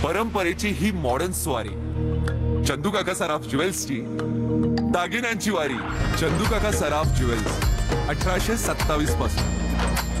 परंपरेची ही मॉडर्न स्वारी, चंदू काका सराफ ज्वेल्सची दागिन्यांची वारी. चंदू काका सराफ ज्वेल्स 1827 पासून